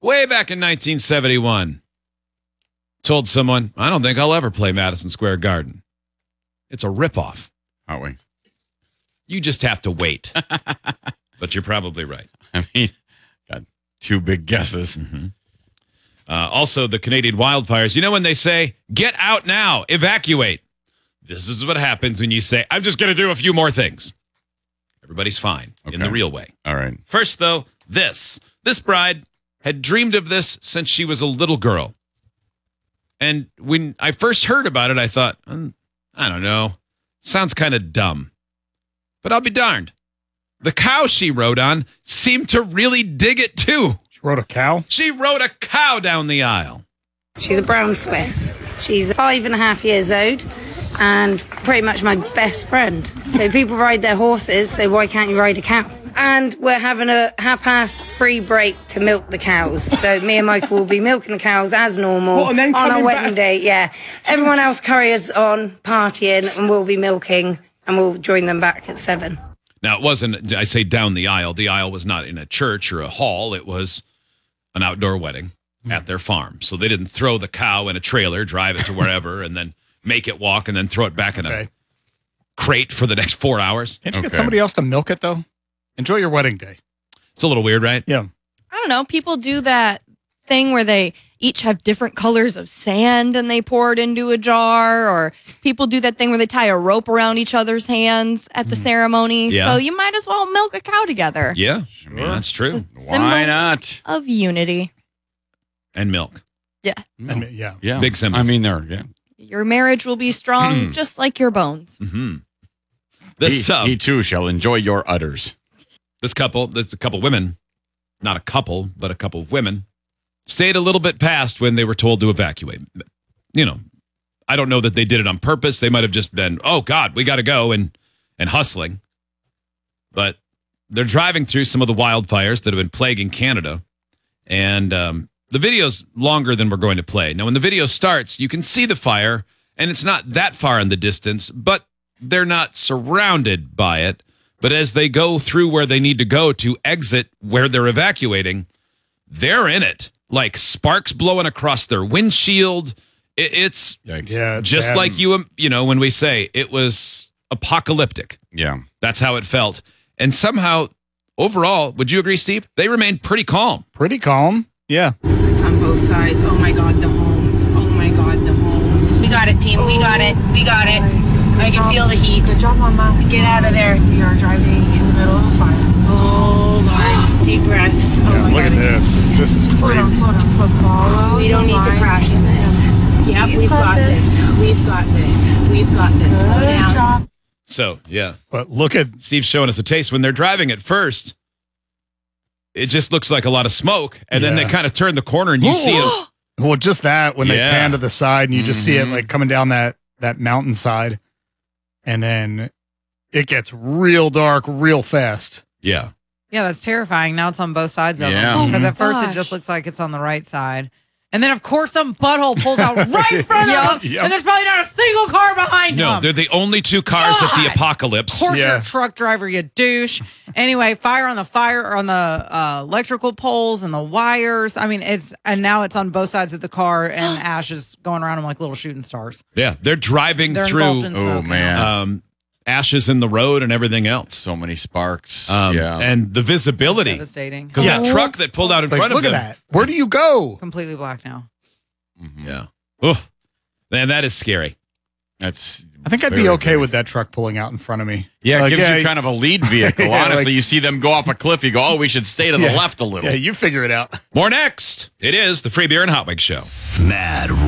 way back in 1971. Told someone, I don't think I'll ever play Madison Square Garden. It's a ripoff. Aren't we? You just have to wait. But you're probably right. I mean, got two big guesses. Mm-hmm. Also, the Canadian wildfires. You know when they say, get out now, evacuate. This is what happens when you say, I'm just going to do a few more things. Everybody's fine in the real way. All right. First, though, this. This bride had dreamed of this since she was a little girl. And when I first heard about it, I thought, I don't know. Sounds kind of dumb. But I'll be darned. The cow she rode on seemed to really dig it, too. She rode a cow? She rode a cow down the aisle. She's a brown Swiss. She's 5.5 years old and pretty much my best friend. So people ride their horses, so why can't you ride a cow? And we're having a half-past free break to milk the cows. So me and Michael will be milking the cows as normal on our wedding day. Yeah. Everyone else carries on partying and we'll be milking and we'll join them back at 7. Now, it wasn't, I say down the aisle. The aisle was not in a church or a hall. It was an outdoor wedding at their farm. So they didn't throw the cow in a trailer, drive it to wherever, and then make it walk and then throw it back in a crate for the next 4 hours. Can't you get somebody else to milk it, though? Enjoy your wedding day. It's a little weird, right? Yeah. I don't know. People do that thing where they each have different colors of sand and they pour it into a jar, or people do that thing where they tie a rope around each other's hands at the ceremony. Yeah. So you might as well milk a cow together. Yeah, I mean, that's true. Why not? Of unity. And milk. Yeah. Yeah. Big symbols. I mean, they're, Your marriage will be strong just like your bones. Mm-hmm. He too shall enjoy your udders. This couple, that's a couple women, not a couple, but a couple of women, stayed a little bit past when they were told to evacuate. You know, I don't know that they did it on purpose. They might have just been, oh, God, we got to go and hustling. But they're driving through some of the wildfires that have been plaguing Canada. And the video's longer than we're going to play. Now, when the video starts, you can see the fire, and it's not that far in the distance, but they're not surrounded by it. But as they go through where they need to go to exit where they're evacuating, they're in it. Like sparks blowing across their windshield. It's just bad. like you know, when we say it was apocalyptic. Yeah. That's how it felt. And somehow, overall, would you agree, Steve? They remained pretty calm. Pretty calm. Yeah. It's on both sides. Oh my God, the homes. Oh my God, the homes. We got it, team. We got it. We got it. I can feel the heat. Good job, Mama. Get out of there. We are driving in the middle of a fire. Oh, Lord. Deep breaths. Oh my Look God. at this. This is Slow down, crazy. slow down. So follow. We don't need to crash in this. Yep, we've got this. We've got this. We've got this. Slow Good down. job. So, yeah. But look at Steve's showing us a taste. When they're driving at first, it just looks like a lot of smoke. And then they kind of turn the corner and you see it. well, just that when they pan to the side and you just see it like coming down that mountainside, and then it gets real dark real fast. Yeah. Yeah, that's terrifying. Now it's on both sides of Yeah. them. Because at first it gosh. just looks like it's on the right side. And then, of course, some butthole pulls out right in front of them. Yep. And there's probably not a single car behind No, them. they're the only two cars at the God. apocalypse. Of course you're a truck driver, you douche. Anyway, fire on the electrical poles and the wires. I mean, and now it's on both sides of the car, and ash is going around them like little shooting stars. Yeah, they're driving They're through engulfed in smoke. Oh, man. ashes in the road and everything else. So many sparks. And the visibility. Devastating. Because that truck that pulled out in Like, front of look them. at that. Where do you go? Completely black now. Yeah. Oh, man, that is scary. I think I'd be okay with that truck pulling out in front of me. Yeah, it Like, gives you kind of a lead vehicle. Yeah, Honestly, like- you see them go off a cliff, you go, oh, we should stay to the left a little. Yeah, you figure it out. More next. It is the Free Beer and Hot Wings Show. Mad